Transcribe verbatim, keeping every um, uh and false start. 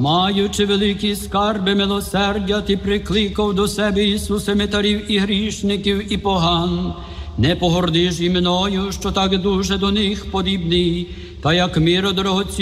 маючи великі скарби милосердя, ти прикликав до себе Ісусе митарів і грішників і поган. Не погордиш і мною, що так дуже до них подібний, та як миро дорогоцінний